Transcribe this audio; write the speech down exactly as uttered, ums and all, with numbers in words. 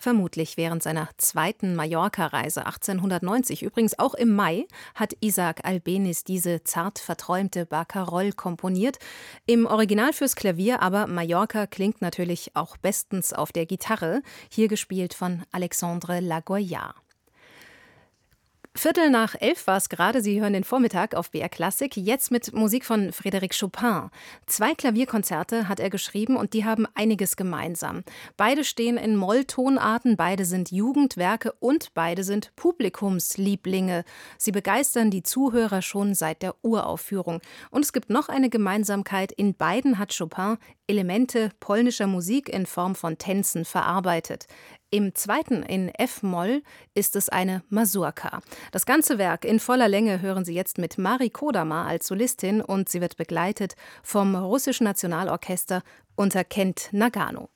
Vermutlich während seiner zweiten Mallorca-Reise achtzehnhundertneunzig, übrigens auch im Mai, hat Isaac Albéniz diese zart verträumte Barcarolle komponiert. Im Original fürs Klavier, aber Mallorca klingt natürlich auch bestens auf der Gitarre, hier gespielt von Alexandre Lagoya. Viertel nach elf war es gerade, Sie hören den Vormittag auf B R Klassik, jetzt mit Musik von Frédéric Chopin. Zwei Klavierkonzerte hat er geschrieben und die haben einiges gemeinsam. Beide stehen in Molltonarten, beide sind Jugendwerke und beide sind Publikumslieblinge. Sie begeistern die Zuhörer schon seit der Uraufführung. Und es gibt noch eine Gemeinsamkeit, in beiden hat Chopin Elemente polnischer Musik in Form von Tänzen verarbeitet. Im zweiten, in F-Moll, ist es eine Mazurka. Das ganze Werk in voller Länge hören Sie jetzt mit Mari Kodama als Solistin und sie wird begleitet vom Russischen Nationalorchester unter Kent Nagano.